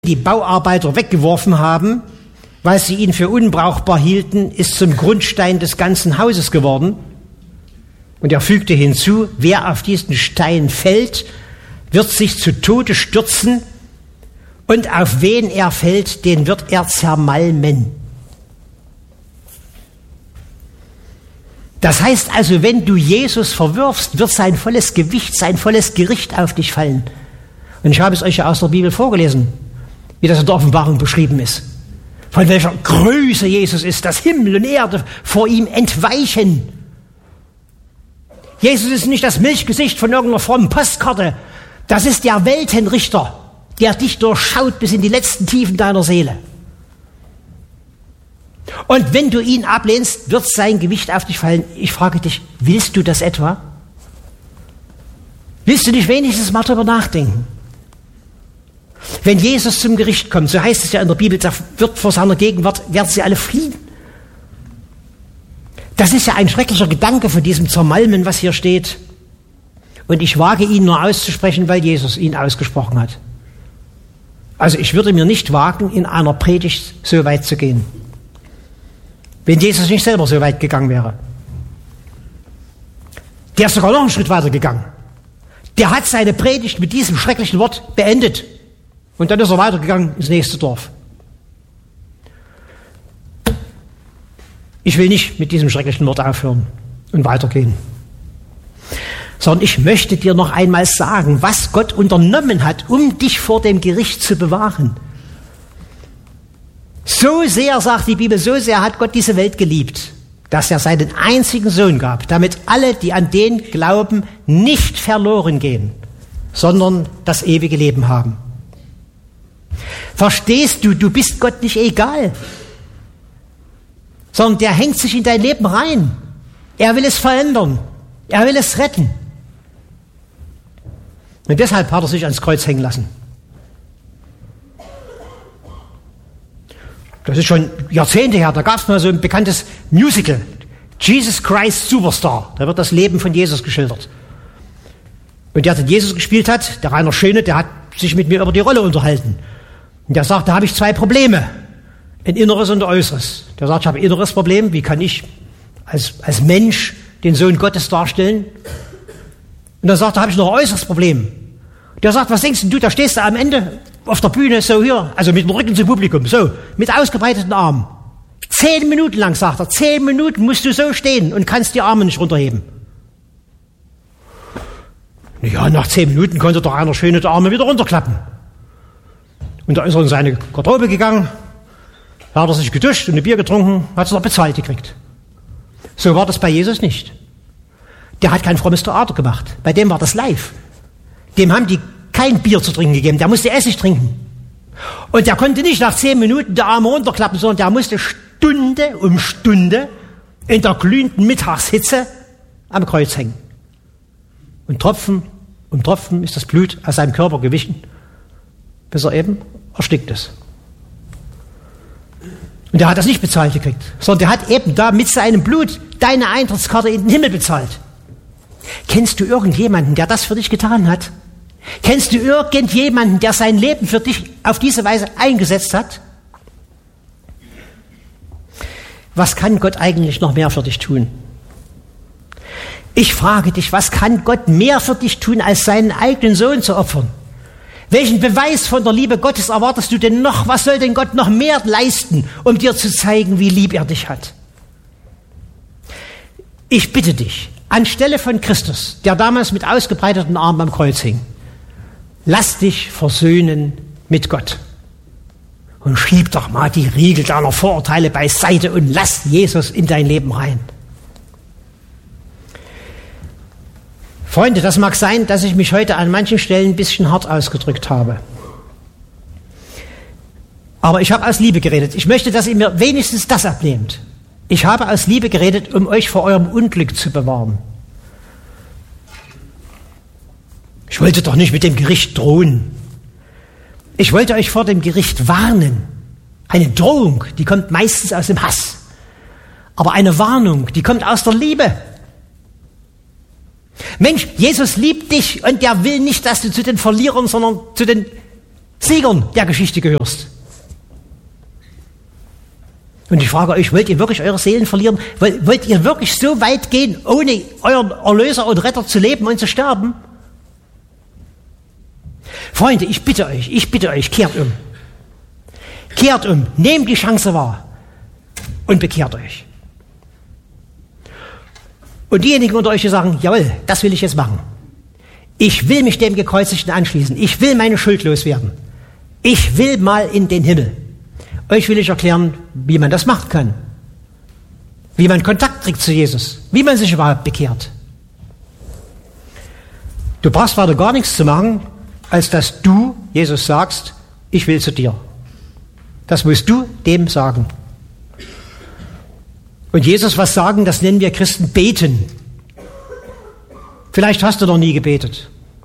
die Bauarbeiter weggeworfen haben, weil sie ihn für unbrauchbar hielten, ist zum Grundstein des ganzen Hauses geworden. Und er fügte hinzu, wer auf diesen Stein fällt, wird sich zu Tode stürzen, und auf wen er fällt, den wird er zermalmen. Das heißt also, wenn du Jesus verwirfst, wird sein volles Gewicht, sein volles Gericht auf dich fallen. Und ich habe es euch ja aus der Bibel vorgelesen, wie das in der Offenbarung beschrieben ist. Von welcher Größe Jesus ist, dass Himmel und Erde vor ihm entweichen. Jesus ist nicht das Milchgesicht von irgendeiner frommen Postkarte. Das ist der Weltenrichter, der dich durchschaut bis in die letzten Tiefen deiner Seele. Und wenn du ihn ablehnst, wird sein Gewicht auf dich fallen. Ich frage dich, willst du das etwa? Willst du nicht wenigstens mal darüber nachdenken? Wenn Jesus zum Gericht kommt, so heißt es ja in der Bibel, da wird vor seiner Gegenwart, werden sie alle fliehen. Das ist ja ein schrecklicher Gedanke von diesem Zermalmen, was hier steht. Und ich wage ihn nur auszusprechen, weil Jesus ihn ausgesprochen hat. Also ich würde mir nicht wagen, in einer Predigt so weit zu gehen, wenn Jesus nicht selber so weit gegangen wäre. Der ist sogar noch einen Schritt weiter gegangen. Der hat seine Predigt mit diesem schrecklichen Wort beendet. Und dann ist er weitergegangen ins nächste Dorf. Ich will nicht mit diesem schrecklichen Wort aufhören und weitergehen. Sondern ich möchte dir noch einmal sagen, was Gott unternommen hat, um dich vor dem Gericht zu bewahren. So sehr, sagt die Bibel, so sehr hat Gott diese Welt geliebt, dass er seinen einzigen Sohn gab, damit alle, die an den glauben, nicht verloren gehen, sondern das ewige Leben haben. Verstehst du, du bist Gott nicht egal, sondern der hängt sich in dein Leben rein. Er will es verändern. Er will es retten. Und deshalb hat er sich ans Kreuz hängen lassen. Das ist schon Jahrzehnte her, da gab es mal so ein bekanntes Musical, Jesus Christ Superstar. Da wird das Leben von Jesus geschildert. Und der Jesus gespielt hat, der Rainer Schöne, der hat sich mit mir über die Rolle unterhalten. Und der sagt, da habe ich zwei Probleme, ein inneres und ein äußeres. Der sagt, ich habe ein inneres Problem, wie kann ich als Mensch den Sohn Gottes darstellen? Und dann sagt er, da habe ich noch ein äußeres Problem. Der sagt, was denkst du, da stehst du am Ende auf der Bühne so hier, also mit dem Rücken zum Publikum, so, mit ausgebreiteten Armen. 10 Minuten lang, sagt er, 10 Minuten musst du so stehen und kannst die Arme nicht runterheben. Ja, nach 10 Minuten konnte doch einer schöne die Arme wieder runterklappen. Und da ist er in seine Garderobe gegangen, da hat er sich geduscht und ein Bier getrunken, hat es noch bezahlt gekriegt. So war das bei Jesus nicht. Der hat kein frommes Theater gemacht. Bei dem war das live. Dem haben die kein Bier zu trinken gegeben. Der musste Essig trinken. Und der konnte nicht nach 10 Minuten die Arme runterklappen, sondern der musste Stunde um Stunde in der glühenden Mittagshitze am Kreuz hängen. Und Tropfen um Tropfen ist das Blut aus seinem Körper gewichen, bis er eben erstickt ist. Und der hat das nicht bezahlt gekriegt, sondern der hat eben da mit seinem Blut deine Eintrittskarte in den Himmel bezahlt. Kennst du irgendjemanden, der das für dich getan hat? Kennst du irgendjemanden, der sein Leben für dich auf diese Weise eingesetzt hat? Was kann Gott eigentlich noch mehr für dich tun? Ich frage dich, was kann Gott mehr für dich tun, als seinen eigenen Sohn zu opfern? Welchen Beweis von der Liebe Gottes erwartest du denn noch? Was soll denn Gott noch mehr leisten, um dir zu zeigen, wie lieb er dich hat? Ich bitte dich, anstelle von Christus, der damals mit ausgebreiteten Armen am Kreuz hing, lass dich versöhnen mit Gott. Und schieb doch mal die Riegel deiner Vorurteile beiseite und lass Jesus in dein Leben rein. Freunde, das mag sein, dass ich mich heute an manchen Stellen ein bisschen hart ausgedrückt habe. Aber ich habe aus Liebe geredet. Ich möchte, dass ihr mir wenigstens das abnehmt. Ich habe aus Liebe geredet, um euch vor eurem Unglück zu bewahren. Ich wollte doch nicht mit dem Gericht drohen. Ich wollte euch vor dem Gericht warnen. Eine Drohung, die kommt meistens aus dem Hass. Aber eine Warnung, die kommt aus der Liebe. Mensch, Jesus liebt dich und der will nicht, dass du zu den Verlierern, sondern zu den Siegern der Geschichte gehörst. Und ich frage euch, wollt ihr wirklich eure Seelen verlieren? Wollt ihr wirklich so weit gehen, ohne euren Erlöser und Retter zu leben und zu sterben? Freunde, ich bitte euch, kehrt um. Kehrt um, nehmt die Chance wahr und bekehrt euch. Und diejenigen unter euch, die sagen, jawohl, das will ich jetzt machen. Ich will mich dem Gekreuzigten anschließen. Ich will meine Schuld loswerden. Ich will mal in den Himmel. Euch will ich erklären, wie man das machen kann. Wie man Kontakt kriegt zu Jesus. Wie man sich überhaupt bekehrt. Du brauchst weiter gar nichts zu machen, als dass du, Jesus, sagst, ich will zu dir. Das musst du dem sagen. Und Jesus was sagen, das nennen wir Christen beten. Vielleicht hast du noch nie gebetet.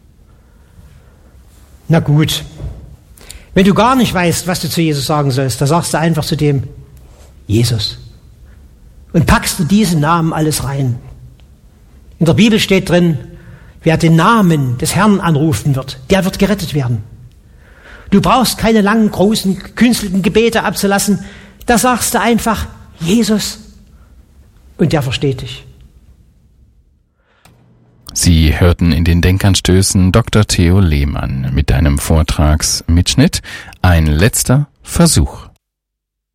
Na gut. Wenn du gar nicht weißt, was du zu Jesus sagen sollst, dann sagst du einfach zu dem, Jesus. Und packst du diesen Namen alles rein. In der Bibel steht drin, wer den Namen des Herrn anrufen wird, der wird gerettet werden. Du brauchst keine langen, großen, künstlichen Gebete abzulassen. Da sagst du einfach, Jesus. Und der versteht dich. Sie hörten in den Denkanstößen Dr. Theo Lehmann mit einem Vortragsmitschnitt Ein letzter Versuch.